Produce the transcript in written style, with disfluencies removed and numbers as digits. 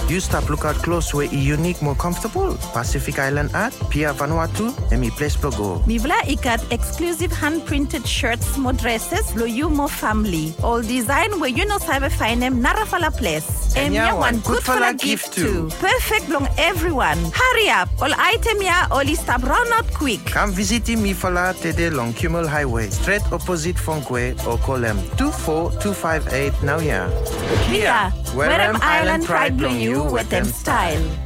You stop look out close where unique more comfortable. Pacific Island Art, Pia Vanuatu, and me place go. Mi vla ikat exclusive hand-printed shirts mo dresses lo you mo family. All design where you no sabe find them narafala place. And ya one good for la gift too. Perfect long everyone. Hurry up. All item ya only stop run out quick. Come visit me fala tede long Kimmel Highway, straight opposite Funkwe or call them 24258 now ya. Kia, where am Island pride blow you with them style.